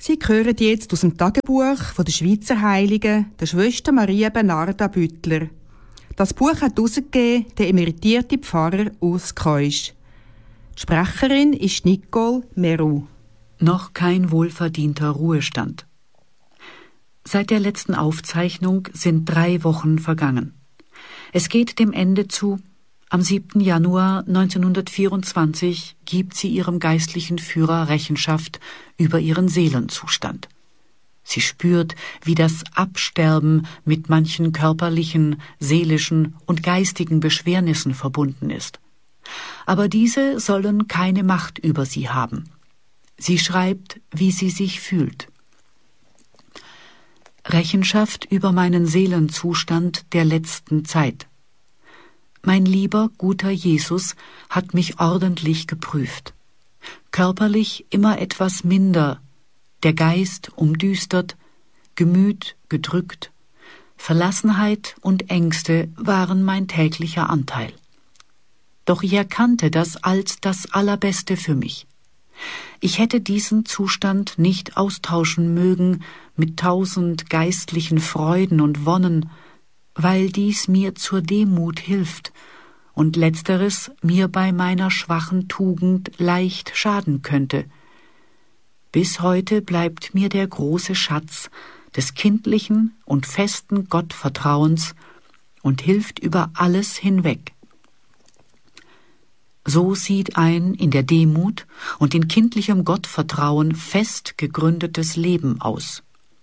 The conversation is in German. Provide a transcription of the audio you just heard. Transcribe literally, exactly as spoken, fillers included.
Sie hören jetzt aus dem Tagebuch von der Schweizer Heiligen, der Schwester Maria Bernarda Büttler. Das Buch hat herausgegeben der emeritierte Pfarrer Urs Keusch. Die Sprecherin ist Nicole Meroux. Noch kein wohlverdienter Ruhestand. Seit der letzten Aufzeichnung sind drei Wochen vergangen. Es geht dem Ende zu. Am siebten Januar neunzehnhundertvierundzwanzig gibt sie ihrem geistlichen Führer Rechenschaft über ihren Seelenzustand. Sie spürt, wie das Absterben mit manchen körperlichen, seelischen und geistigen Beschwernissen verbunden ist. Aber diese sollen keine Macht über sie haben. Sie schreibt, wie sie sich fühlt. Rechenschaft über meinen Seelenzustand der letzten Zeit. Mein lieber, guter Jesus hat mich ordentlich geprüft. Körperlich immer etwas minder, der Geist umdüstert, Gemüt gedrückt, Verlassenheit und Ängste waren mein täglicher Anteil. Doch ich erkannte das als das Allerbeste für mich. Ich hätte diesen Zustand nicht austauschen mögen mit tausend geistlichen Freuden und Wonnen, weil dies mir zur Demut hilft und letzteres mir bei meiner schwachen Tugend leicht schaden könnte. Bis heute bleibt mir der große Schatz des kindlichen und festen Gottvertrauens und hilft über alles hinweg. So sieht ein in der Demut und in kindlichem Gottvertrauen fest gegründetes Leben aus.